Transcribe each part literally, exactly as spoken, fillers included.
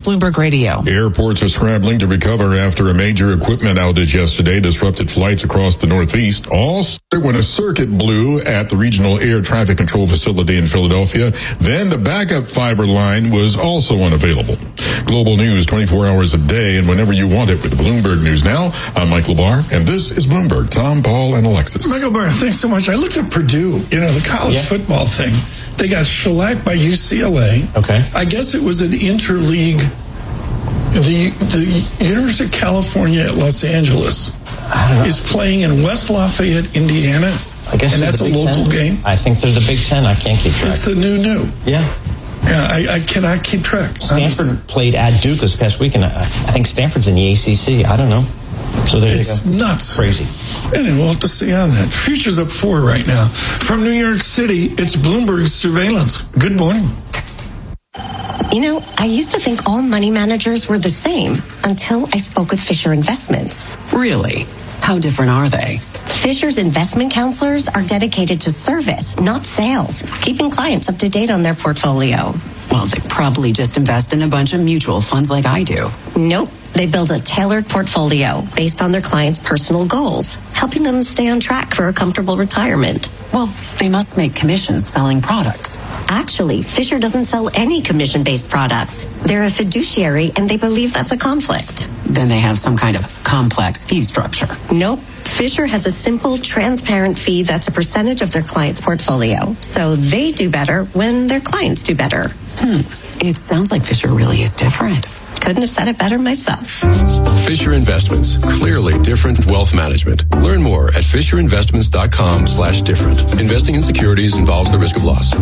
Bloomberg Radio. Airports are scrambling to recover after a major equipment outage yesterday disrupted flights across the Northeast. All when a circuit blew at the Regional Air Traffic Control Facility in Philadelphia. Then the backup fiber line was also unavailable. Global news twenty-four hours a day and whenever you want it with Bloomberg News Now. I'm Mike LaBar, and this is Bloomberg. Tom, Paul, and Alexis. Michael Barr, thanks so much. I looked at Purdue, you know, the college yeah. football thing. They got shellacked by U C L A. Okay. I guess it was an interleague. The the University of California at Los Angeles is playing in West Lafayette, Indiana. I guess and that's a local Ten. game. I think they're the Big Ten. I can't keep track. It's the new new. Yeah. Yeah, I, I cannot keep track. Stanford honestly. played at Duke this past week, and I, I think Stanford's in the A C C. I don't know. So there it's you go. Nuts. Crazy. Anyway, we'll have to see on that. Future's up four right now. From New York City, it's Bloomberg Surveillance. Good morning. You know, I used to think all money managers were the same until I spoke with Fisher Investments. Really? How different are they? Fisher's investment counselors are dedicated to service, not sales, keeping clients up to date on their portfolio. Well, they probably just invest in a bunch of mutual funds like I do. Nope. They build a tailored portfolio based on their clients' personal goals, helping them stay on track for a comfortable retirement. Well, they must make commissions selling products. Actually, Fisher doesn't sell any commission-based products. They're a fiduciary, and they believe that's a conflict. Then they have some kind of complex fee structure. Nope. Fisher has a simple, transparent fee that's a percentage of their client's portfolio. So they do better when their clients do better. Hmm. It sounds like Fisher really is different. Couldn't have said it better myself. Fisher Investments. Clearly different wealth management. Learn more at fisher investments dot com slash different. Investing in securities involves the risk of loss.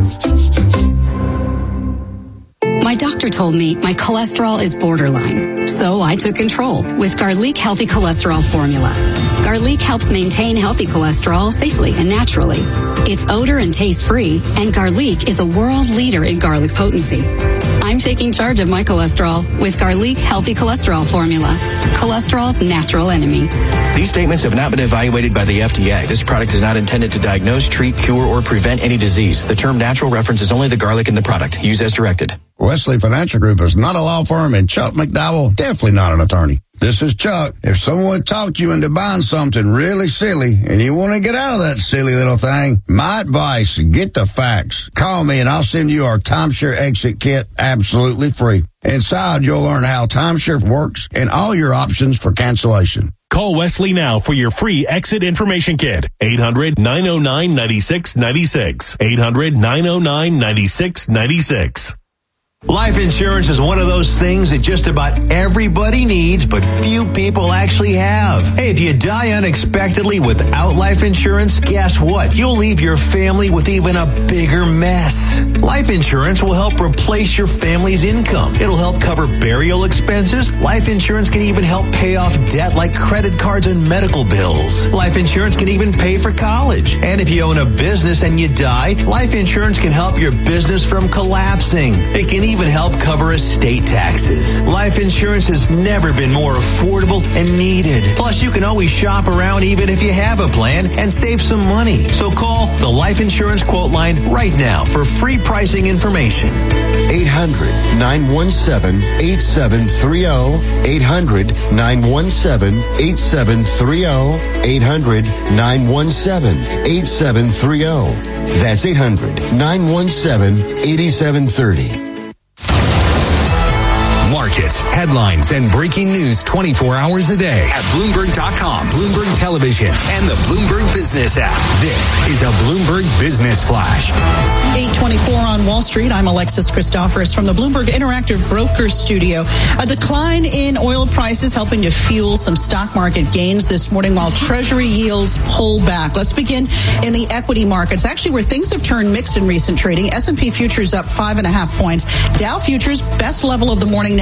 My doctor told me my cholesterol is borderline, so I took control with Garlic Healthy Cholesterol Formula. Garlic helps maintain healthy cholesterol safely and naturally. It's odor and taste-free, and Garlic is a world leader in garlic potency. I'm taking charge of my cholesterol with Garlic Healthy Cholesterol Formula, cholesterol's natural enemy. These statements have not been evaluated by the F D A. This product is not intended to diagnose, treat, cure, or prevent any disease. The term natural references only the garlic in the product. Use as directed. Wesley Financial Group is not a law firm, and Chuck McDowell definitely not an attorney. This is Chuck. If someone talked you into buying something really silly and you want to get out of that silly little thing, my advice, get the facts. Call me and I'll send you our timeshare exit kit absolutely free. Inside, you'll learn how timeshare works and all your options for cancellation. Call Wesley now for your free exit information kit. eight hundred, nine oh nine, nine six nine six. eight hundred, nine oh nine, nine six nine six. Life insurance is one of those things that just about everybody needs, but few people actually have. Hey, if you die unexpectedly without life insurance, guess what? You'll leave your family with even a bigger mess. Life insurance will help replace your family's income. It'll help cover burial expenses. Life insurance can even help pay off debt like credit cards and medical bills. Life insurance can even pay for college. And if you own a business and you die, life insurance can help your business from collapsing. It can even help cover estate taxes. Life insurance has never been more affordable and needed. Plus, you can always shop around even if you have a plan and save some money. So call the Life Insurance Quote Line right now for free pricing information. eight hundred, nine one seven, eight seven three zero. eight hundred, nine one seven, eight seven three zero. eight hundred, nine one seven, eight seven three zero. That's eight hundred, nine one seven, eight seven three zero. Markets, headlines, and breaking news twenty-four hours a day at Bloomberg dot com, Bloomberg Television, and the Bloomberg Business app. This is a Bloomberg Business Flash. eight twenty-four on Wall Street. I'm Alexis Christoforous from the Bloomberg Interactive Broker Studio. A decline in oil prices helping to fuel some stock market gains this morning while Treasury yields pull back. Let's begin in the equity markets, actually where things have turned mixed in recent trading. S and P futures up five and a half points. Dow futures, best level of the morning, now up two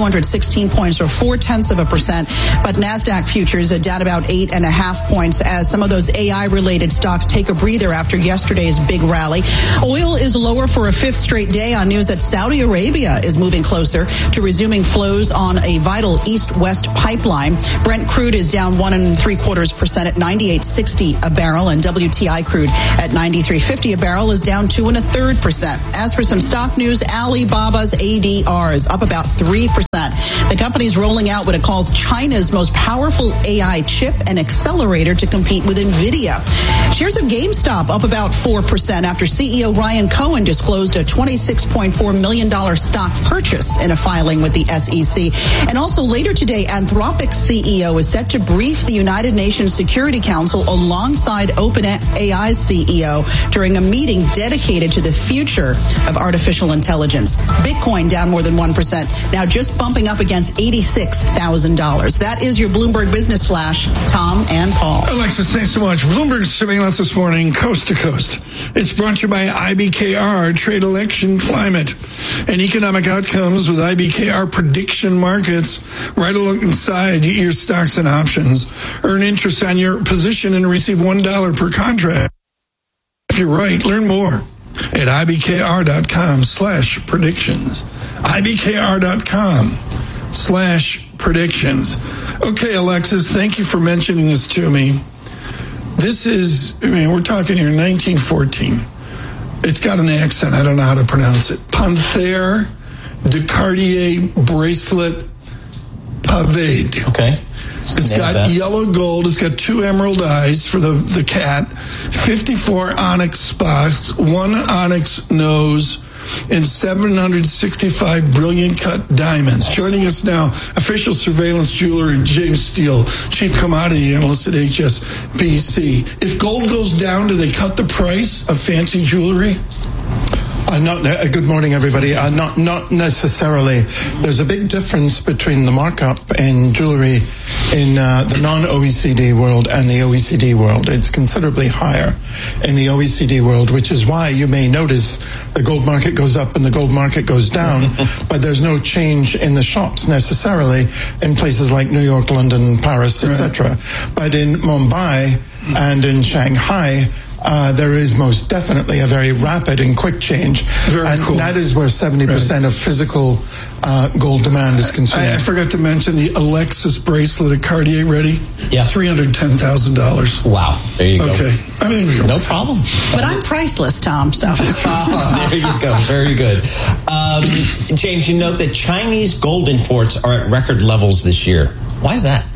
hundred sixteen points, or four-tenths of a percent. But NASDAQ futures are down about eight and a half points as some of those A I-related stocks take a breather after yesterday's big rally. Oil is lower for a fifth straight day on news that Saudi Arabia is moving closer to resuming flows on a vital east-west pipeline. Brent crude is down one and three quarters percent at ninety-eight sixty a barrel, and W T I crude at ninety-three fifty a barrel is down two and a third percent. As for some stock news, Alibaba's A D R is up about three percent. The company's rolling out what it calls China's most powerful A I chip and accelerator to compete with NVIDIA. Shares of GameStop up about four percent after C E O Ryan Cohen disclosed a twenty-six point four million dollars stock purchase in a filing with the S E C. And also later today, Anthropic's C E O is set to brief the United Nations Security Council alongside OpenAI's C E O during a meeting dedicated to the future of artificial intelligence. Bitcoin down more than one percent, now just bumping up against eighty-six thousand dollars. That is your Bloomberg Business Flash. Tom and Paul. Alexis, thanks so much. Bloomberg's surveillance this morning, coast to coast. It's brought to you by I B K R, Trade Election Climate and Economic Outcomes with I B K R Prediction Markets right alongside your stocks and options. Earn interest on your position and receive one dollar per contract. If you're right, learn more at ibkr.com slash predictions. ibkr.com slash predictions. Okay, Alexis, thank you for mentioning this to me. This is, I mean, we're talking here nineteen fourteen. It's got an accent. I don't know how to pronounce it. Panthère de Cartier bracelet pavade. Okay. It's got that. Yellow gold. It's got two emerald eyes for the, the cat, fifty-four onyx spots, one onyx nose, and seven hundred sixty-five brilliant cut diamonds. Nice. Joining us now, official surveillance jeweler James Steele, chief commodity analyst at H S B C. If gold goes down, do they cut the price of fancy jewelry? Uh, not, uh, good morning, everybody. Uh, not not necessarily. There's a big difference between the markup in jewelry in uh, the non-O E C D world and the O E C D world. It's considerably higher in the O E C D world, which is why you may notice the gold market goes up and the gold market goes down, but there's no change in the shops necessarily in places like New York, London, Paris, et cetera. Right. But in Mumbai and in Shanghai, Uh, there is most definitely a very rapid and quick change. Very and cool. That is where seventy percent right. of physical uh, gold demand is consumed. I, I forgot to mention the Alexis bracelet at Cartier, ready? Yeah. three hundred ten thousand dollars. Wow. There you go. Okay. I mean, no problem. But I'm priceless, Tom, so. There you go. Very good. Um, James, you note that Chinese gold imports are at record levels this year. Why is that?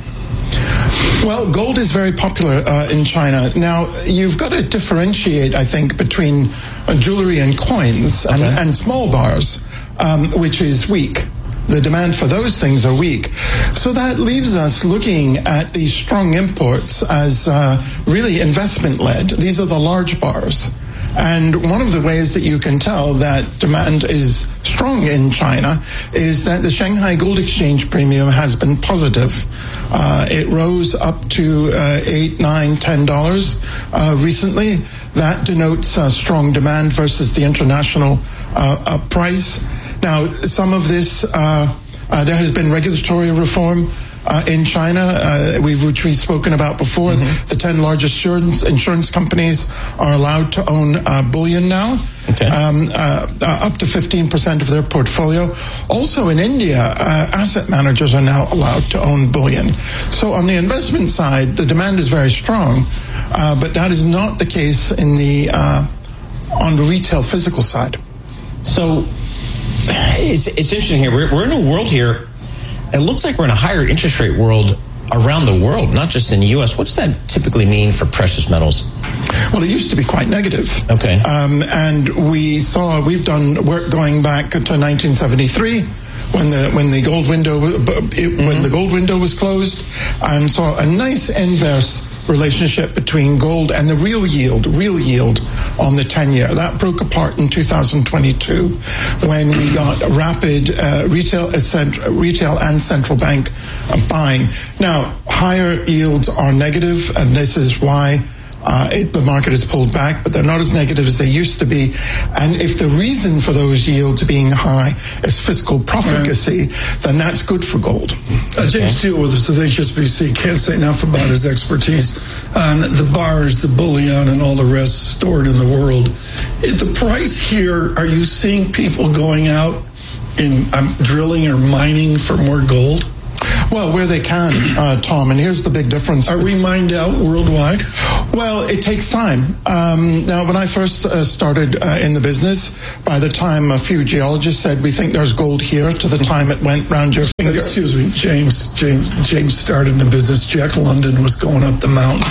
Well, gold is very popular uh, in China. Now, you've got to differentiate, I think, between uh, jewelry and coins and, okay. and small bars, um, which is weak. The demand for those things are weak. So that leaves us looking at these strong imports as uh, really investment-led. These are the large bars. And one of the ways that you can tell that demand is strong in China is that the Shanghai Gold Exchange premium has been positive. Uh, it rose up to uh, eight, nine, ten dollars uh, recently. That denotes uh, strong demand versus the international uh, uh, price. Now, some of this, uh, uh, there has been regulatory reform Uh, in China, uh, we've, which we've spoken about before. Mm-hmm. The ten largest insurance, insurance companies are allowed to own uh, bullion now, okay. um, uh, uh, up to fifteen percent of their portfolio. Also in India, uh, asset managers are now allowed to own bullion. So on the investment side, the demand is very strong, uh, but that is not the case in the uh, on the retail physical side. So it's, it's interesting here. We're, we're in a world here. It looks like we're in a higher interest rate world around the world, not just in the U S. What does that typically mean for precious metals? Well, it used to be quite negative. Okay. Um, and we saw, we've done work going back to nineteen seventy-three when the when the gold window it, mm-hmm. when the gold window was closed, and saw a nice inverse relationship between gold and the real yield, real yield on the ten-year. That broke apart in two thousand twenty-two when we got rapid uh, retail, uh, retail and central bank uh, buying. Now, higher yields are negative, and this is why Uh, it, the market has pulled back, but they're not as negative as they used to be. And if the reason for those yields being high is fiscal profligacy, right, then that's good for gold. Uh, James Steele with us at H S B C. Can't say enough about his expertise on the bars, the bullion, and all the rest stored in the world. At the price here, are you seeing people going out in um, drilling or mining for more gold? Well, where they can, uh, Tom, and here's the big difference. Are we mined out worldwide? Well, it takes time. Um, now, when I first uh, started uh, in the business, by the time a few geologists said, we think there's gold here, to the time it went round your finger. Excuse me, James James, James started in the business. Jack London was going up the mountain.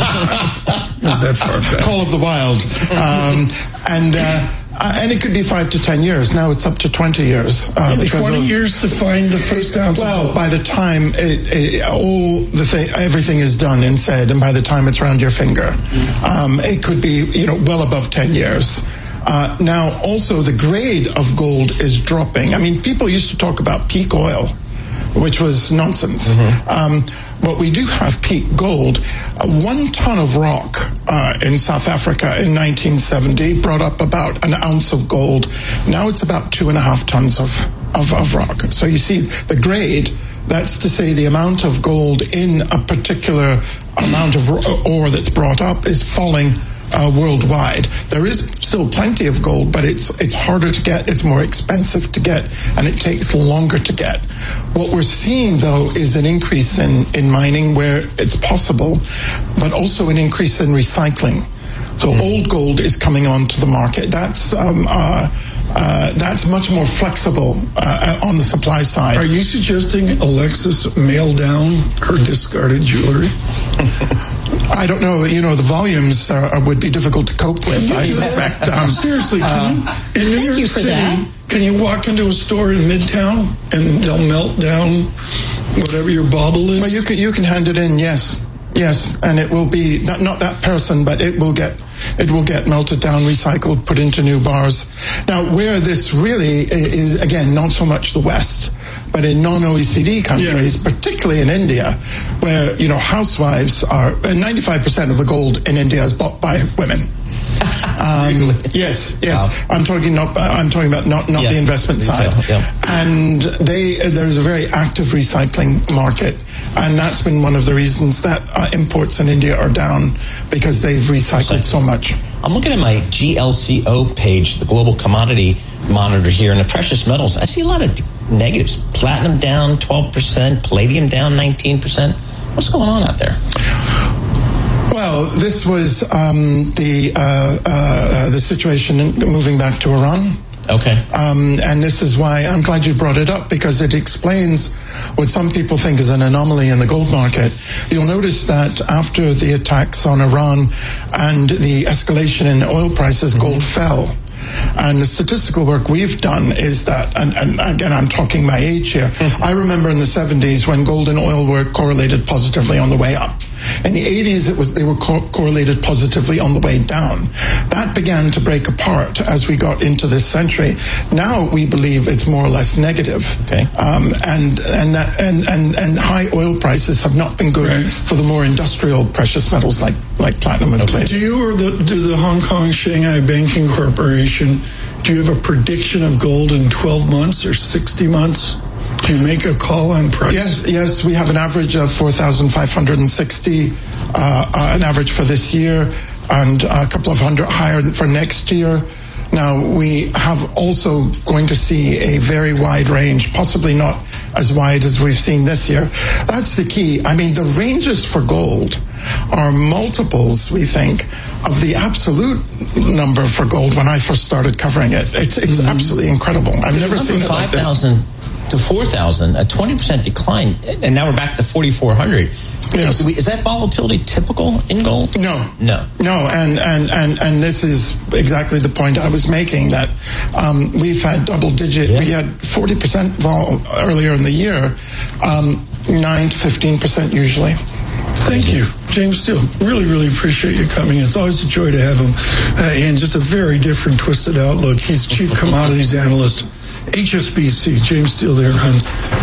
Was that far back? Call of the Wild. Um, and... Uh, Uh, and it could be five to ten years. Now it's up to twenty years. Uh, because twenty of, years to find the first ounce. Well, by the time it, it, all the thing, everything is done and said, and by the time it's around your finger, um, it could be, you know, well above ten years. Uh, now, also the grade of gold is dropping. I mean, people used to talk about peak oil, which was nonsense. Mm-hmm. Um, but we do have peak gold. Uh, one ton of rock uh, in South Africa in nineteen seventy brought up about an ounce of gold. Now it's about two and a half tons of, of, of rock. So you see the grade, that's to say the amount of gold in a particular amount of ore that's brought up is falling Uh, worldwide. There is still plenty of gold, but it's it's harder to get, it's more expensive to get, and it takes longer to get. What we're seeing, though, is an increase in, in mining where it's possible, but also an increase in recycling. So mm-hmm. old gold is coming onto the market. That's um, uh, uh, that's much more flexible uh, on the supply side. Are you suggesting Alexis mail down her discarded jewelry? I don't know. You know, the volumes are, would be difficult to cope with, I suspect. Um, Seriously, can uh, you, in New York you for City, that. can you walk into a store in Midtown and they'll melt down whatever your bauble is? Well, you can, you can hand it in, yes. Yes, and it will be, not, not that person, but it will get it will get melted down, recycled, put into new bars. Now, where this really is, again, not so much the West, but in non-O E C D countries, yeah. particularly in India, where, you know, housewives are, and ninety-five percent of the gold in India is bought by women. Um, yes, yes. Wow. I'm talking not. I'm talking about not not yeah. the investment Retail, side. Yeah. And they there's a very active recycling market, and that's been one of the reasons that uh, imports in India are down, because they've recycled so much. I'm looking at my G L C O page, the Global Commodity Monitor here, and the precious metals. I see a lot of negatives. Platinum down twelve percent, palladium down nineteen percent. What's going on out there? Well, this was um, the uh, uh, the situation in, moving back to Iran. Okay. Um, and this is why I'm glad you brought it up, because it explains what some people think is an anomaly in the gold market. You'll notice that after the attacks on Iran and the escalation in oil prices, mm-hmm. gold fell. And the statistical work we've done is that, and, and again, I'm talking my age here, mm-hmm. I remember in the seventies when gold and oil were correlated positively on the way up. In the eighties, it was they were co- correlated positively on the way down. That began to break apart as we got into this century. Now we believe it's more or less negative. Okay. Um, and and that and, and and high oil prices have not been good right. for the more industrial precious metals like like platinum and okay. palladium. Do you or the do the Hong Kong Shanghai Banking Corporation, do you have a prediction of gold in twelve months or sixty months? Do you make a call on price? Yes, yes. We have an average of four thousand five hundred sixty, uh, uh, an average for this year, and a couple of hundred higher for next year. Now, we have also going to see a very wide range, possibly not as wide as we've seen this year. That's the key. I mean, the ranges for gold are multiples, we think, of the absolute number for gold when I first started covering it. It's it's mm-hmm. absolutely incredible. I've never seen it like this. To four thousand, a twenty percent decline, and now we're back to forty-four hundred. Yes. Is that volatility typical in gold? No. No. No, and, and, and, and this is exactly the point I was making, that um, we've had double-digit, yeah. we had forty percent vol earlier in the year, um, nine to fifteen percent usually. Thank you, James Steele. Really, really appreciate you coming. It's always a joy to have him, uh, and just a very different, twisted outlook. He's Chief Commodities Analyst, H S B C. James Steele there on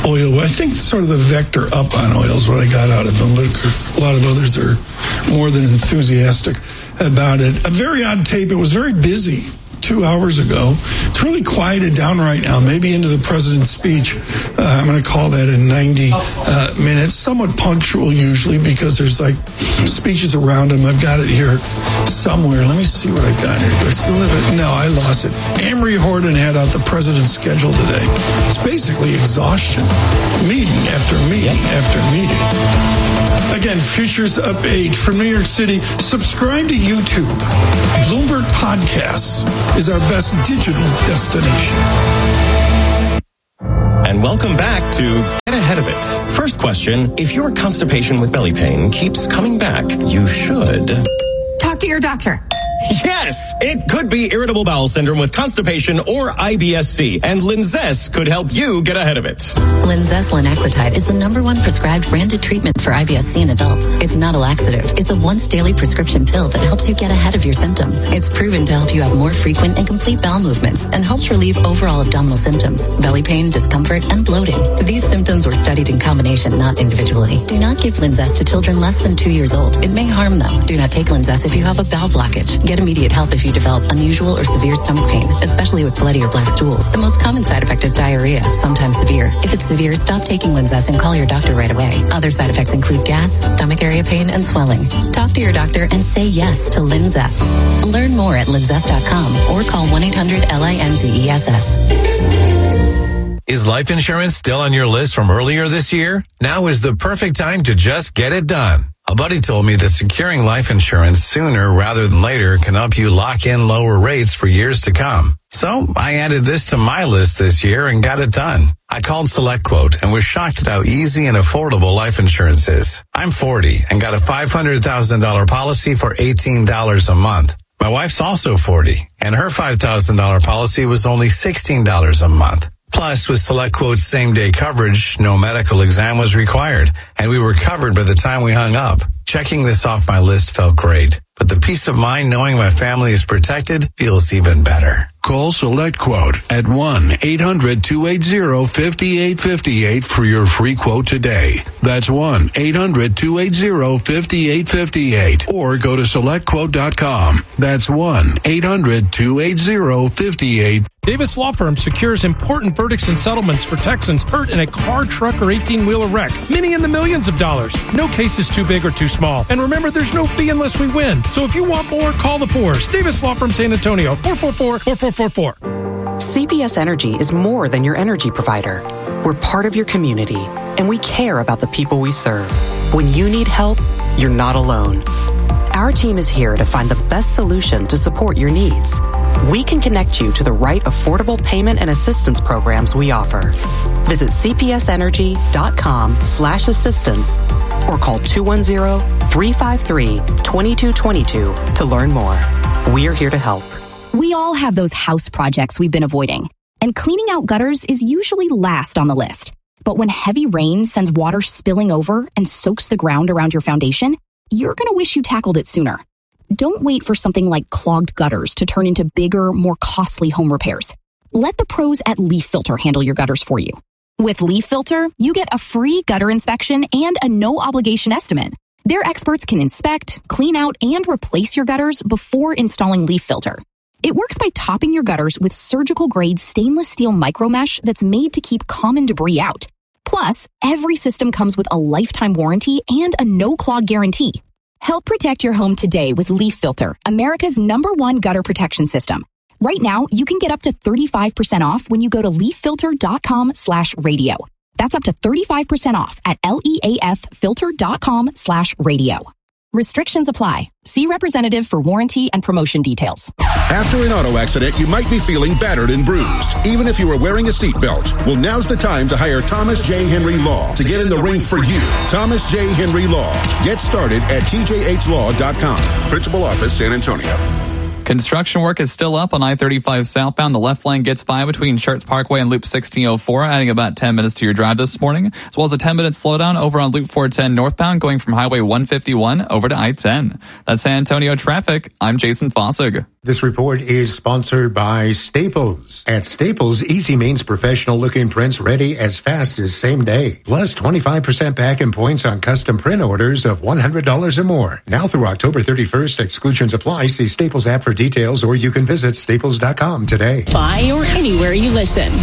oil. I think sort of the vector up on oil is what I got out of them, but a lot of others are more than enthusiastic about it. A very odd tape. It was very busy two hours ago. It's really quieted down right now, maybe into the president's speech. Uh, I'm going to call that in ninety uh, minutes. Somewhat punctual usually because there's like speeches around him. I've got it here somewhere. Let me see what I got here. Do I still have it? No, I lost it. Amory Horton had out the president's schedule today. It's basically exhaustion. Meeting after meeting after meeting. Again, Futures Up eight from New York City. Subscribe to YouTube. Bloomberg Podcasts is our best digital destination. And welcome back to Get Ahead of It. First question, if your constipation with belly pain keeps coming back, you should talk to your doctor. Yes, it could be irritable bowel syndrome with constipation or I B S C, and Linzess could help you get ahead of it. Linzess linaclotide is the number one prescribed branded treatment for I B S C in adults. It's not a laxative. It's a once daily prescription pill that helps you get ahead of your symptoms. It's proven to help you have more frequent and complete bowel movements and helps relieve overall abdominal symptoms, belly pain, discomfort, and bloating. These symptoms were studied in combination, not individually. Do not give Linzess to children less than two years old. It may harm them. Do not take Linzess if you have a bowel blockage. Get immediate help if you develop unusual or severe stomach pain, especially with bloody or black stools. The most common side effect is diarrhea, sometimes severe. If it's severe, stop taking Linzess and call your doctor right away. Other side effects include gas, stomach area pain, and swelling. Talk to your doctor and say yes to Linzess. Learn more at linzess dot com or call one eight hundred L I N Z E S S. Is life insurance still on your list from earlier this year? Now is the perfect time to just get it done. A buddy told me that securing life insurance sooner rather than later can help you lock in lower rates for years to come. So I added this to my list this year and got it done. I called SelectQuote and was shocked at how easy and affordable life insurance is. I'm forty and got a five hundred thousand dollars policy for eighteen dollars a month. My wife's also forty and her five thousand dollars policy was only sixteen dollars a month. Plus, with SelectQuote's same-day coverage, no medical exam was required, and we were covered by the time we hung up. Checking this off my list felt great, but the peace of mind knowing my family is protected feels even better. Call SelectQuote at one eight hundred two eight zero five eight five eight for your free quote today. That's one eight hundred two eight zero five eight five eight. Or go to select quote dot com. That's one eight hundred two eight zero five eight. Davis Law Firm secures important verdicts and settlements for Texans hurt in a car, truck, or eighteen-wheeler wreck. Many in the millions of dollars. No case is too big or too small. And remember, there's no fee unless we win. So if you want more, call the Fours. Davis Law Firm San Antonio, four four four, four four four four. C P S Energy is more than your energy provider. We're part of your community, and we care about the people we serve. When you need help, you're not alone. Our team is here to find the best solution to support your needs. We can connect you to the right affordable payment and assistance programs we offer. Visit c p s energy dot com slash assistance or call two one zero, three five three, two two two two to learn more. We're here to help. We all have those house projects we've been avoiding, and cleaning out gutters is usually last on the list. But when heavy rain sends water spilling over and soaks the ground around your foundation, you're going to wish you tackled it sooner. Don't wait for something like clogged gutters to turn into bigger, more costly home repairs. Let the pros at Leaf Filter handle your gutters for you. With Leaf Filter, you get a free gutter inspection and a no-obligation estimate. Their experts can inspect, clean out, and replace your gutters before installing Leaf Filter. It works by topping your gutters with surgical-grade stainless steel micromesh that's made to keep common debris out. Plus, every system comes with a lifetime warranty and a no-clog guarantee. Help protect your home today with Leaf Filter, America's number one gutter protection system. Right now, you can get up to thirty-five percent off when you go to leaf filter dot com slash radio. That's up to thirty-five percent off at leaf filter dot com slash radio. Restrictions apply. See representative for warranty and promotion details. After an auto accident, you might be feeling battered and bruised, even if you were wearing a seatbelt. Well, now's the time to hire Thomas J. Henry Law to get in the ring for you. Thomas J. Henry Law. Get started at t j h law dot com. Principal Office, San Antonio. Construction work is still up on I thirty-five southbound. The left lane gets by between Schertz Parkway and Loop sixteen oh four, adding about ten minutes to your drive this morning, as well as a ten-minute slowdown over on Loop four ten northbound going from Highway one fifty-one over to I ten. That's San Antonio traffic. I'm Jason Fossig. This report is sponsored by Staples. At Staples, easy means professional-looking prints ready as fast as same day. Plus twenty-five percent back in points on custom print orders of one hundred dollars or more. Now through October thirty-first, exclusions apply. See Staples app for details, or you can visit staples dot com today. Buy or anywhere you listen.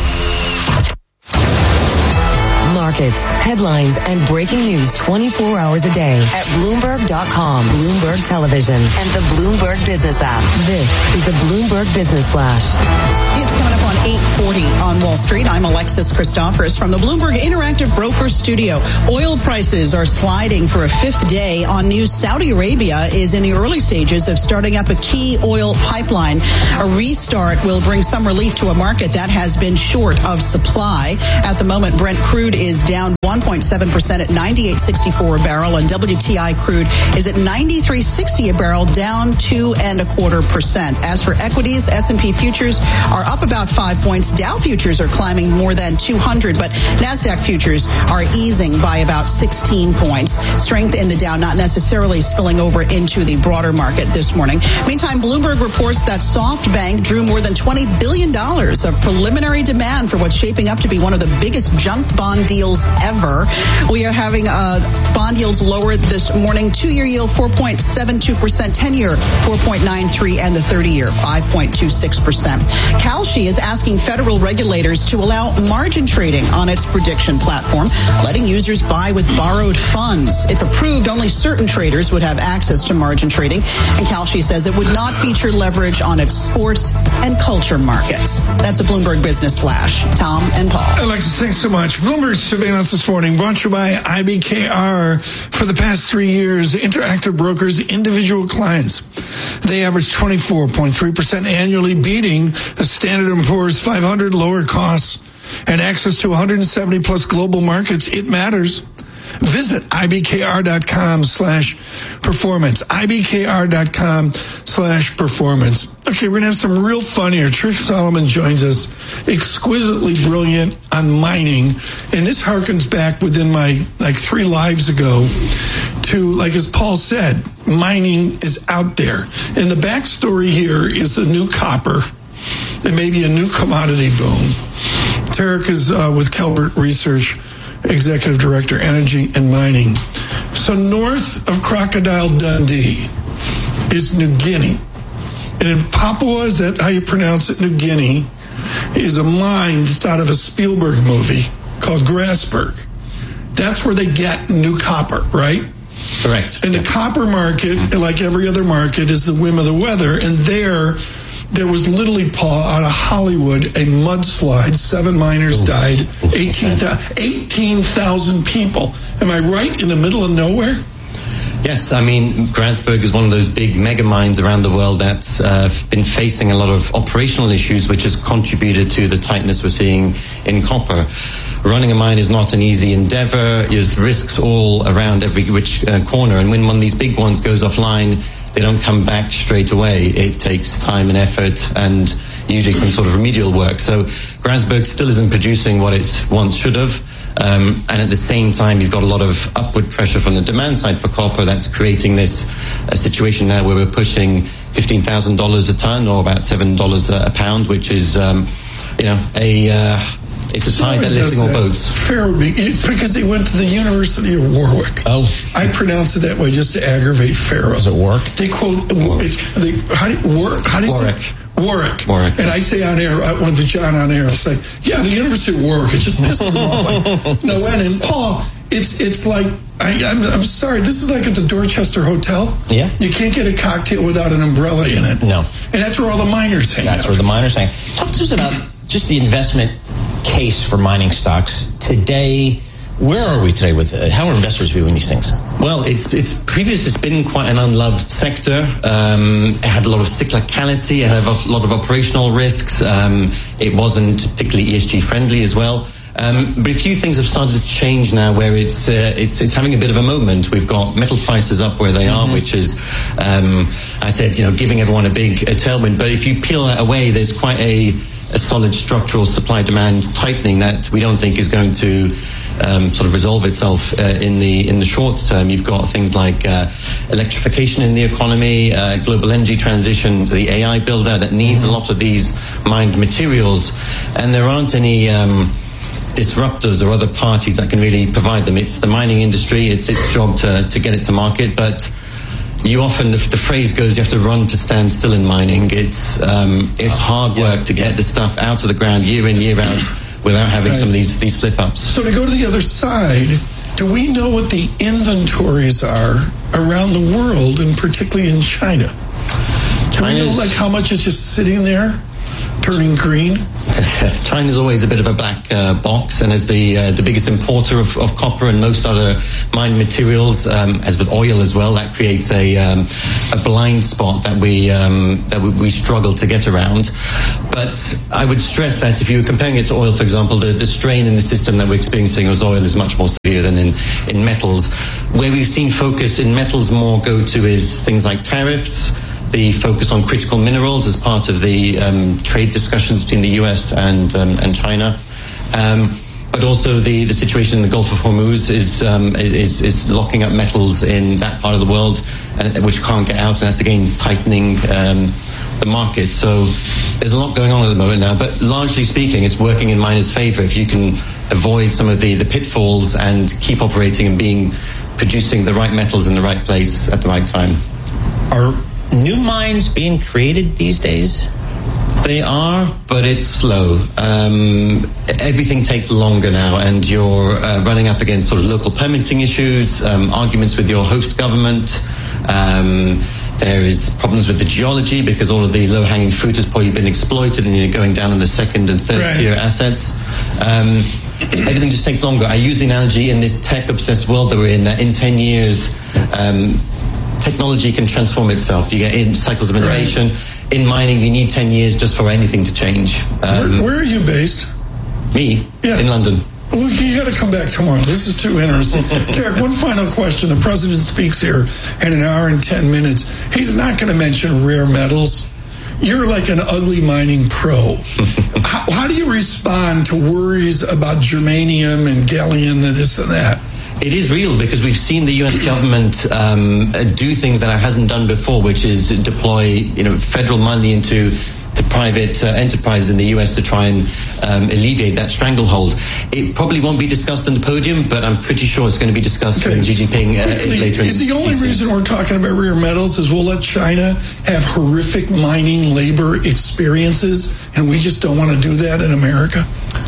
Markets, headlines, and breaking news twenty-four hours a day at Bloomberg dot com, Bloomberg Television, and the Bloomberg Business app. This is the Bloomberg Business Flash. It's coming up on eight forty on Wall Street. I'm Alexis Christoforous from the Bloomberg Interactive Broker Studio. Oil prices are sliding for a fifth day on news. Saudi Arabia is in the early stages of starting up a key oil pipeline. A restart will bring some relief to a market that has been short of supply. At the moment, Brent crude is down one point seven percent at ninety-eight sixty-four a barrel, and W T I crude is at ninety-three sixty a barrel, down two and a quarter percent. As for equities, S and P futures are up about five points. Dow futures are climbing more than two hundred, but NASDAQ futures are easing by about sixteen points. Strength in the Dow not necessarily spilling over into the broader market this morning. Meantime, Bloomberg reports that SoftBank drew more than twenty billion dollars of preliminary demand for what's shaping up to be one of the biggest junk bond deals ever. We are having uh, bond yields lowered this morning. Two-year yield four point seven two percent, ten-year four point nine three, and the thirty-year five point two six percent. Kalshi is asking federal regulators to allow margin trading on its prediction platform, letting users buy with borrowed funds. If approved, only certain traders would have access to margin trading, and Kalshi says it would not feature leverage on its sports and culture markets. That's a Bloomberg Business Flash. Tom and Paul. Alexis, thanks so much. Bloomberg Surveillance this morning brought to you by I B K R. For the past three years, Interactive Brokers individual clients, they averaged twenty-four point three percent annually, beating the Standard and Poor's five hundred. Lower costs and access to one hundred seventy plus global markets. It matters. Visit ibkr.com slash performance. ibkr.com slash performance. Okay, we're going to have some real fun here. Trick Solomon joins us, exquisitely brilliant on mining. And this harkens back within my, like, three lives ago to, like, as Paul said, mining is out there. And the backstory here is the new copper and maybe a new commodity boom. Tarek is uh, with Calvert Research, Executive Director, Energy and Mining. So north of Crocodile Dundee is New Guinea. And in Papua, is that how you pronounce it, New Guinea, is a mine that's out of a Spielberg movie called Grasberg. That's where they get new copper, right? Correct. And the copper market, like every other market, is the whim of the weather. And there, there was literally, Paul, out of Hollywood, a mudslide. Seven miners died, eighteen thousand people. Am I right? In the middle of nowhere? Yes, I mean, Grasberg is one of those big mega mines around the world that's uh, been facing a lot of operational issues, which has contributed to the tightness we're seeing in copper. Running a mine is not an easy endeavor. There's risks all around every which uh, corner. And when one of these big ones goes offline, they don't come back straight away. It takes time and effort and usually some sort of remedial work. So Grasberg still isn't producing what it once should have. Um, and at the same time, you've got a lot of upward pressure from the demand side for copper that's creating this uh, situation now where we're pushing fifteen thousand dollars a ton, or about seven dollars a pound, which is, um, you know, a... Uh, It's a tide that lifts all boats. Pharaoh, it's because he went to the University of Warwick. Oh. I pronounce it that way just to aggravate Pharaoh. Does it work? They quote, it's, they, how do you, War, how do you Warwick. say Warwick. Warwick. And I say on air, I went to John on air, I'll say, yeah, the University of Warwick. It just pisses him off. Like, no, and, and Paul, it's it's like, I, I'm, I'm sorry, this is like at the Dorchester Hotel. Yeah. You can't get a cocktail without an umbrella in it. No. And that's where all the miners hang That's out. where the miners hang. Talk to us about just the investment case for mining stocks today. Where are we today with uh, how are investors viewing these things? Well, it's it's previous. It's been quite an unloved sector. Um, it had a lot of cyclicality. It had a lot of operational risks. Um, it wasn't particularly E S G friendly as well. Um, but a few things have started to change now, where it's uh, it's it's having a bit of a moment. We've got metal prices up where they are, mm-hmm. which is, um, I said, you know, giving everyone a big a tailwind. But if you peel that away, there's quite a, a solid structural supply-demand tightening that we don't think is going to um, sort of resolve itself uh, in the in the short term. You've got things like uh, electrification in the economy, uh, global energy transition, the A I build-out that needs mm-hmm. a lot of these mined materials, and there aren't any Um, disruptors or other parties that can really provide them. It's the mining industry. It's its job to, to get it to market. But you often, the, the phrase goes, you have to run to stand still in mining. It's um, it's hard work to get the stuff out of the ground year in, year out without having right. some of these, these slip-ups. So to go to the other side, do we know what the inventories are around the world, and particularly in China? Do we know, like, how much is just sitting there, turning green? China's always a bit of a black uh, box, and as the uh, the biggest importer of, of copper and most other mined materials, um, as with oil as well, that creates a um, a blind spot that we um, that we, we struggle to get around. But I would stress that if you were comparing it to oil, for example, the, the strain in the system that we're experiencing with oil is much more severe than in, in metals. Where we've seen focus in metals more go to is things like tariffs, the focus on critical minerals as part of the um, trade discussions between the U S and um, and China, um, but also the, the situation in the Gulf of Hormuz is, um, is is locking up metals in that part of the world, uh, which can't get out, and that's again tightening um, the market. So there's a lot going on at the moment now, but largely speaking, it's working in miners' favor if you can avoid some of the, the pitfalls and keep operating and being producing the right metals in the right place at the right time. Are new mines being created these days? They are, but it's slow. Um, everything takes longer now, and you're uh, running up against sort of local permitting issues, um, arguments with your host government. Um, there is problems with the geology because all of the low-hanging fruit has probably been exploited, and you're going down in the second and third right. tier assets. Um, everything just takes longer. I use the analogy in this tech-obsessed world that we're in, that in ten years... Um, technology can transform itself. You get in cycles of innovation. Right. In mining, you need ten years just for anything to change. Um, where, where are you based? Me? Yeah. In London. Well, you got to come back tomorrow. This is too interesting. Derek, one final question. The president speaks here in an hour and ten minutes. He's not going to mention rare metals. You're like an ugly mining pro. how, how do you respond to worries about germanium and gallium and this and that? It is real because we've seen the U S government um, do things that it hasn't done before, which is deploy, you know, federal money into the private uh, enterprise in the U S to try and um, alleviate that stranglehold. It probably won't be discussed on the podium, but I'm pretty sure it's going to be discussed okay. with Xi Jinping uh, Quickly, later. Is the only reason we're talking about rare metals is we'll let China have horrific mining labor experiences, and we just don't want to do that in America?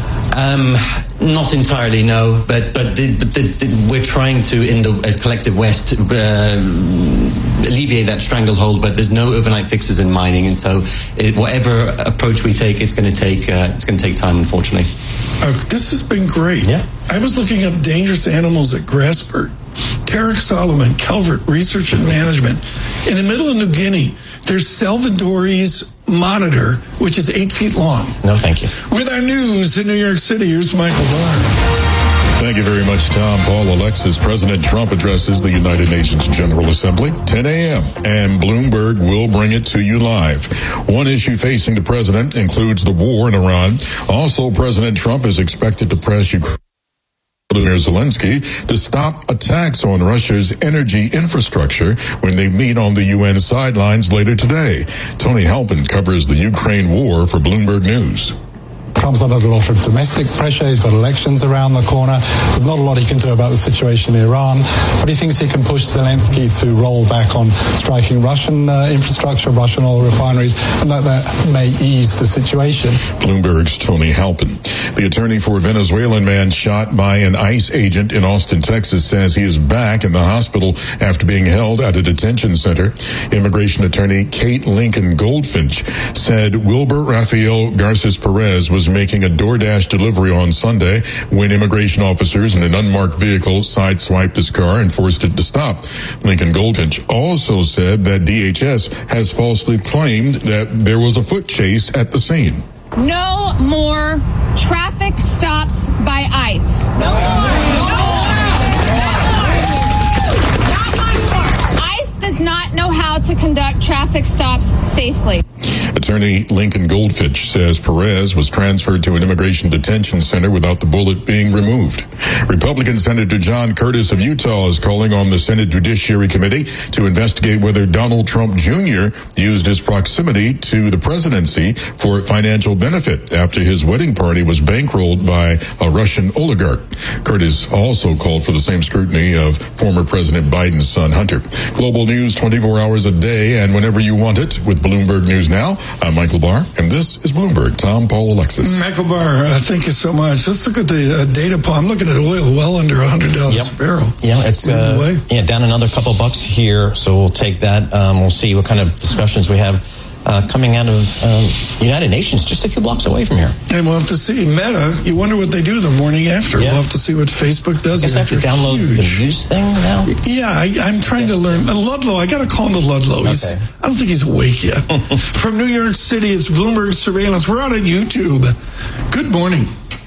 Um, not entirely, no. But but the, the, the, we're trying to, in the uh, collective West, uh, alleviate that stranglehold. But there's no overnight fixes in mining, and so it, whatever approach we take, it's going to take uh, it's going to take time, unfortunately. Uh, this has been great. Yeah. I was looking up dangerous animals at Grasberg. Tarek Solomon, Calvert Research and Management. In the middle of New Guinea, there's Salvadori's monitor, which is eight feet long. No, thank you. With our news in New York City, here's Michael Barr. Thank you very much, Tom. Paul Alexis. President Trump addresses the United Nations General Assembly, ten a.m., and Bloomberg will bring it to you live. One issue facing the president includes the war in Iran. Also, President Trump is expected to press Ukraine. Vladimir Zelensky to stop attacks on Russia's energy infrastructure when they meet on the U N sidelines later today. Tony Halpin covers the Ukraine war for Bloomberg News. Trump's under a lot of domestic pressure. He's got elections around the corner. There's not a lot he can do about the situation in Iran, but he thinks he can push Zelensky to roll back on striking Russian uh, infrastructure, Russian oil refineries, and that, that may ease the situation. Bloomberg's Tony Halpin. The attorney for a Venezuelan man shot by an ICE agent in Austin, Texas, says he is back in the hospital after being held at a detention center. Immigration attorney Kate Lincoln Goldfinch said Wilbur Rafael Garces Perez was making a DoorDash delivery on Sunday when immigration officers in an unmarked vehicle sideswiped his car and forced it to stop. Lincoln Goldfinch also said that D H S has falsely claimed that there was a foot chase at the scene. No more traffic stops by ICE. No more. No more. ICE does not know how to conduct traffic stops safely. Attorney Lincoln Goldfinch says Perez was transferred to an immigration detention center without the bullet being removed. Republican Senator John Curtis of Utah is calling on the Senate Judiciary Committee to investigate whether Donald Trump Junior used his proximity to the presidency for financial benefit after his wedding party was bankrolled by a Russian oligarch. Curtis also called for the same scrutiny of former President Biden's son, Hunter. Global news twenty-four hours a day and whenever you want it with Bloomberg News Now. I'm Michael Barr, and this is Bloomberg. Tom, Paul, Alexis. Michael Barr, uh, thank you so much. Let's look at the uh, data. I'm looking at oil well under one hundred dollars yep. a barrel. Yeah, it's uh, yeah down another couple bucks here, so we'll take that. Um, we'll see what kind of discussions we have uh, coming out of um, United Nations, just a few blocks away from here. And we'll have to see. Meta, you wonder what they do the morning after. Yeah. We'll have to see what Facebook does. I guess I have to download huge. the news thing now? Yeah, I, I'm trying to learn. Uh, Ludlow, I got to call him to Ludlow. He's, okay. I don't think he's awake yet. From New York City, it's Bloomberg Surveillance. We're on YouTube. Good morning.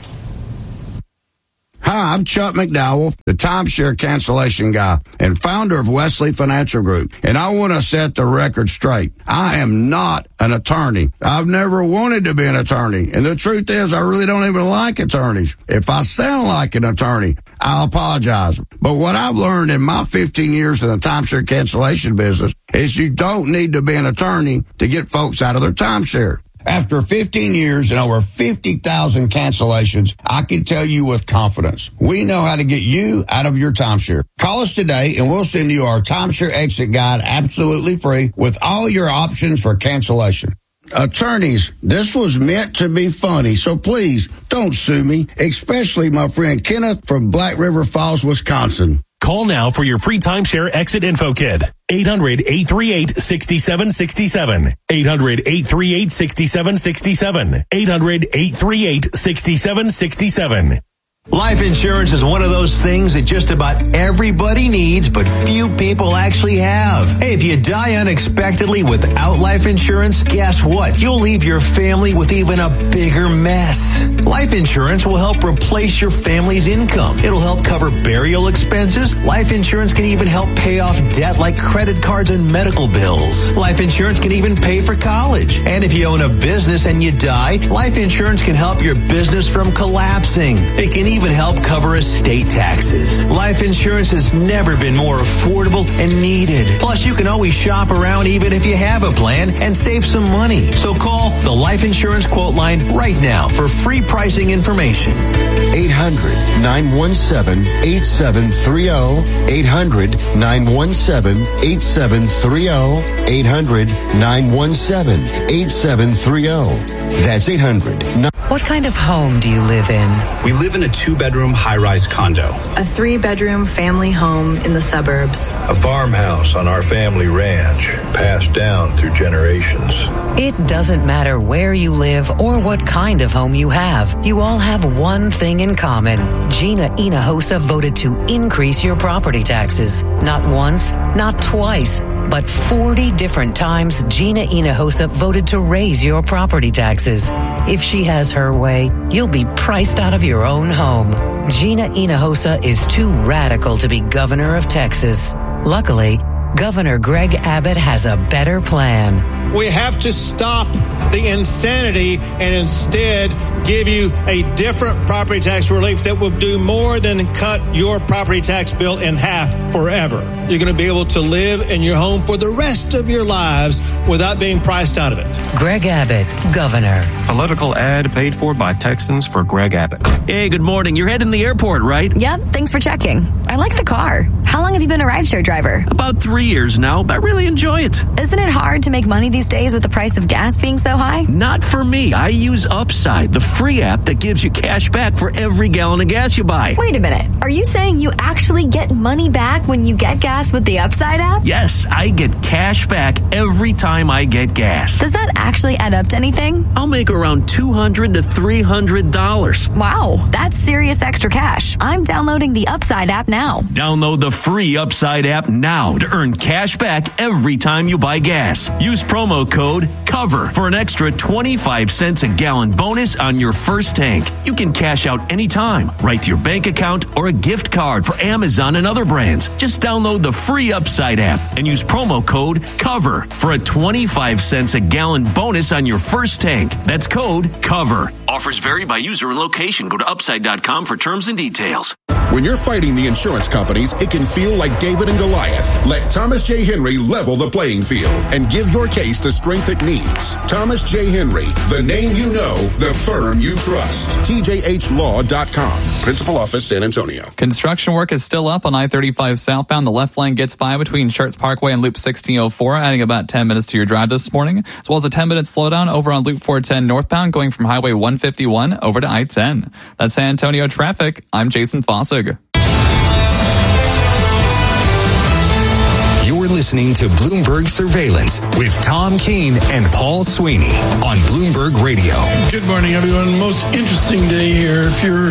Hi, I'm Chuck McDowell, the timeshare cancellation guy and founder of Wesley Financial Group. And I want to set the record straight. I am not an attorney. I've never wanted to be an attorney. And the truth is, I really don't even like attorneys. If I sound like an attorney, I'll apologize. But what I've learned in my fifteen years in the timeshare cancellation business is you don't need to be an attorney to get folks out of their timeshare. After fifteen years and over fifty thousand cancellations, I can tell you with confidence, we know how to get you out of your timeshare. Call us today and we'll send you our timeshare exit guide absolutely free with all your options for cancellation. Attorneys, this was meant to be funny, so please don't sue me, especially my friend Kenneth from Black River Falls, Wisconsin. Call now for your free timeshare exit info kit. eight hundred, eight three eight, six seven six seven. eight hundred, eight three eight, six seven six seven. eight hundred, eight three eight, six seven six seven. Life insurance is one of those things that just about everybody needs, but few people actually have. Hey, if you die unexpectedly without life insurance, guess what? You'll leave your family with even a bigger mess. Life insurance will help replace your family's income. It'll help cover burial expenses. Life insurance can even help pay off debt like credit cards and medical bills. Life insurance can even pay for college. And if you own a business and you die, life insurance can help your business from collapsing. It can even help cover estate taxes. Life insurance has never been more affordable and needed. Plus, you can always shop around even if you have a plan and save some money. So call the Life Insurance Quote Line right now for free pricing information. eight hundred, nine one seven, eight seven three zero. eight hundred, nine one seven, eight seven three zero. eight hundred, nine one seven, eight seven three zero. That's eight hundred. What kind of home do you live in? We live in a two-bedroom high-rise condo. A three-bedroom family home in the suburbs. A farmhouse on our family ranch, passed down through generations. It doesn't matter where you live or what kind of home you have. You all have one thing in common. Gina Hinojosa voted to increase your property taxes. Not once, not twice, but forty different times Gina Hinojosa voted to raise your property taxes. If she has her way, you'll be priced out of your own home. Gina Hinojosa is too radical to be governor of Texas. Luckily, Governor Greg Abbott has a better plan. We have to stop the insanity and instead give you a different property tax relief that will do more than cut your property tax bill in half forever. You're going to be able to live in your home for the rest of your lives without being priced out of it. Greg Abbott, Governor. Political ad paid for by Texans for Greg Abbott. Hey, good morning. You're heading to the airport, right? Yep, thanks for checking. I like the car. How long have you been a rideshare driver? About three years now, but I really enjoy it. Isn't it hard to make money these days with the price of gas being so high? Not for me. I use Upside, the free app that gives you cash back for every gallon of gas you buy. Wait a minute. Are you saying you actually get money back when you get gas with the Upside app? Yes, I get cash back every time I get gas. Does that actually add up to anything? I'll make around two hundred to three hundred dollars. Wow, that's serious extra cash. I'm downloading the Upside app now. Download the free Upside app now to earn cash back every time you buy gas. Use promo code COVER for an extra twenty-five cents a gallon bonus on your first tank. You can cash out anytime, right to your bank account or a gift card for Amazon and other brands. Just download the free Upside app and use promo code COVER for a twenty-five cents a gallon bonus on your first tank. That's code COVER. Offers vary by user and location. Go to upside dot com for terms and details. When you're fighting the insurance companies, it can feel like David and Goliath. Let Thomas J. Henry level the playing field and give your case the strength it needs. Thomas J. Henry, the name you know, the firm you trust. T J H law dot com. Principal Office, San Antonio. Construction work is still up on I thirty-five southbound. The left lane gets by between Schertz Parkway and Loop sixteen oh four, adding about ten minutes to your drive this morning, as well as a ten-minute slowdown over on Loop four ten northbound going from Highway one fifty-one over to I ten. That's San Antonio traffic. I'm Jason Fossig. You're listening to Bloomberg Surveillance with Tom Keene and Paul Sweeney on Bloomberg Radio. Good morning, everyone. Most interesting day here. If you're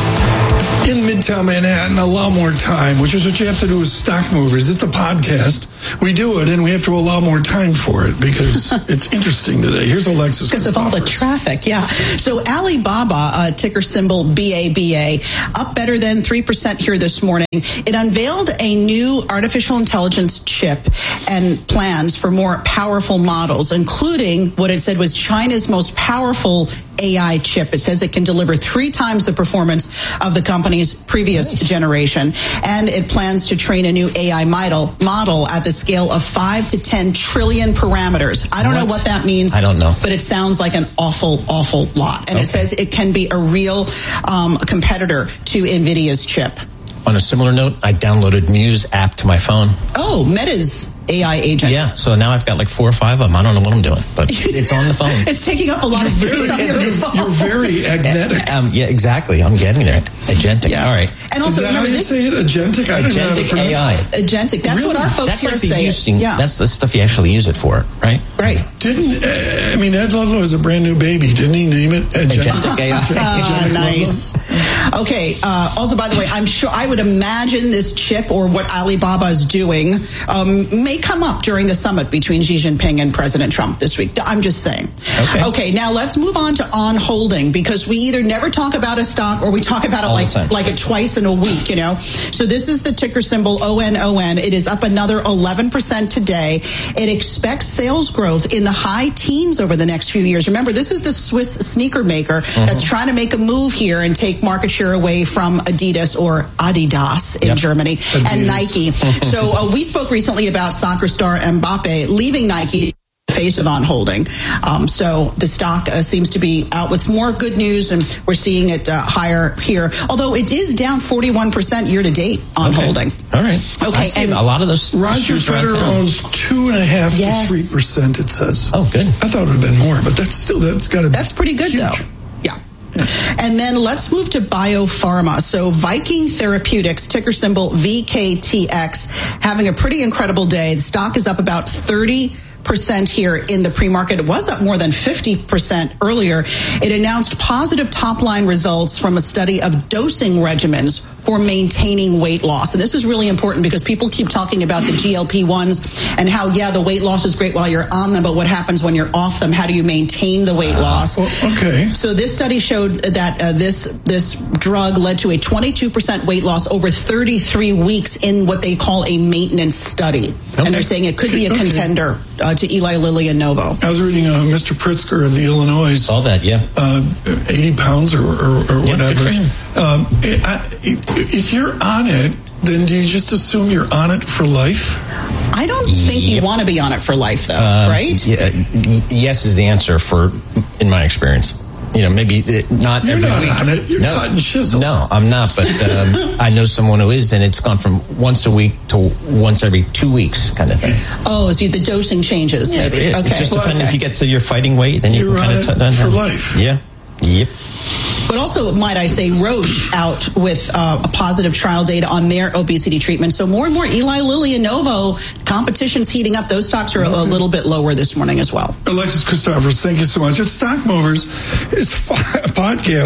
uh, in Midtown Manhattan, a lot more time, which is what you have to do with Stock Movers. It's a podcast. We do it, and we have to allow more time for it because it's interesting today. Here's Alexis. Because of all the traffic, yeah. So Alibaba, uh, ticker symbol B A B A, up better than three percent here this morning. It unveiled a new artificial intelligence chip and plans for more powerful models, including what it said was China's most powerful A I chip. It says it can deliver three times the performance of the company's previous nice. generation. And it plans to train a new A I model, model at the scale of five to ten trillion parameters. I don't what? know what that means. I don't know. But it sounds like an awful, awful lot. And okay. it says it can be a real um, competitor to NVIDIA's chip. On a similar note, I downloaded Muse app to my phone. Oh, Meta's A I agent. Yeah, so now I've got like four or five of them. I don't know what I'm doing, but it's on the phone. It's taking up a lot of space on your phone. You're very agnetic. Um, yeah, exactly. I'm getting there. Agentic. Yeah. All right. And also, Is that remember how you this? say it? Agentic? I Agentic A I. Agentic. That's really? what our folks that's here like say. Using, yeah. That's the stuff you actually use it for, right? Right. Didn't, uh, I mean, Ed Ludlow is a brand new baby. Didn't he name it Agentic, Agentic A I? uh, nice. Okay. Uh, also, by the way, I'm sure, I would imagine this chip or what Alibaba is doing um, may come up during the summit between Xi Jinping and President Trump this week. I'm just saying. Okay. Okay, now let's move on to On Holding, because we either never talk about a stock or we talk about it All like like it twice in a week, you know. So this is the ticker symbol O N O N. It is up another eleven percent today. It expects sales growth in the high teens over the next few years. Remember, this is the Swiss sneaker maker mm-hmm. that's trying to make a move here and take market share away from Adidas or Adidas in yep. Germany Adidas. and Nike. So uh, we spoke recently about soccer star Mbappe leaving Nike. Face of On Holding. Um, so the stock uh, seems to be out with more good news, and we're seeing it uh, higher here. Although it is down forty-one percent year to date on okay. Holding. All right. Okay. And a lot of those. Roger Federer owns two and a half yes. to three percent. It says. Oh, good. I thought it would have been more, but that's still that's got to. That's pretty good huge. though. Yeah. And then let's move to biopharma. So Viking Therapeutics, ticker symbol V K T X, having a pretty incredible day. The stock is up about thirty percent here in the pre-market. It was up more than fifty percent earlier. It announced positive top-line results from a study of dosing regimens for maintaining weight loss. And this is really important because people keep talking about the G L P ones and how, yeah, the weight loss is great while you're on them, but what happens when you're off them? How do you maintain the weight loss? Well, okay. So this study showed that uh, this this drug led to a twenty-two percent weight loss over thirty-three weeks in what they call a maintenance study. Okay. And they're saying it could be a okay. contender uh, to Eli Lilly and Novo. I was reading uh, Mister Pritzker of the Illinois. Saw that, yeah. Uh, eighty pounds or, or, or yeah, whatever. Good for him. Um, it, I, if you're on it, then do you just assume you're on it for life? I don't think yep. you want to be on it for life, though, uh, right? Yeah, yes is the answer for, in my experience. You know, maybe not You're every not week. on it. You're no, cutting shizzle. No, I'm not. But um, I know someone who is, and it's gone from once a week to once every two weeks, kind of thing. Oh, so the dosing changes, yeah, maybe. It, okay. It just well, depends okay. if you get to your fighting weight, then you You're can kind on of it t- for life. Yeah. Yep. But also, might I say, Roche out with uh, a positive trial data on their obesity treatment. So more and more Eli Lilly and Novo, competition's heating up. Those stocks are a, a little bit lower this morning as well. Alexis Christophers, thank you so much. It's Stock Movers. It's a podcast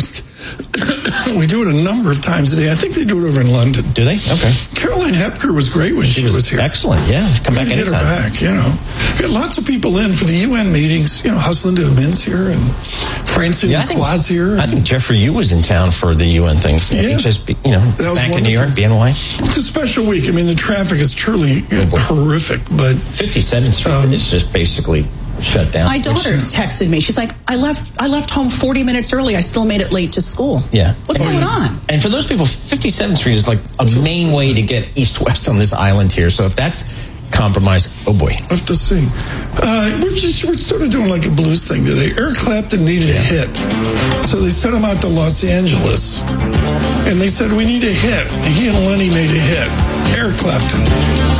We do it a number of times a day. I think they do it over in London. Do they? Okay. Caroline Hepker was great when she, she was, was here. Excellent, yeah. Come back anytime. Get her back, you know. Got lots of people in for the U N meetings. You know, Hussein Min's here and Francine yeah, Quaz here. I think Jeffrey Yu was in town for the U N things. Yeah. Just, you know, back wonderful. in New York, B N Y. It's a special week. I mean, the traffic is truly oh, horrific, but... fifty-seventh Street um, is just basically... shut down. My daughter texted me. She's like, I left I left home forty minutes early. I still made it late to school. Yeah. What's and, going on? And for those people, fifty-seventh Street is like a main way to get east-west on this island here. So if that's compromised, oh boy. We'll have to see. Uh, we're just we're sort of doing like a blues thing today. Eric Clapton needed a hit. So they sent him out to Los Angeles. And they said, we need a hit. And he and Lenny made a hit. Eric Clapton.